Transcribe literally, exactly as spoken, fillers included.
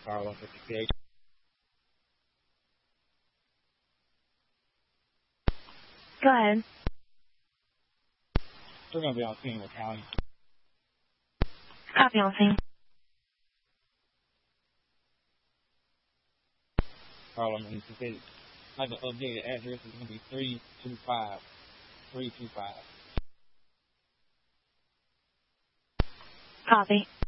Car one fifty-eight. Go ahead. We're going to be on scene with County. Copy on scene. Harlem, and he said, like the updated address is going to be three two five. three two five. Copy.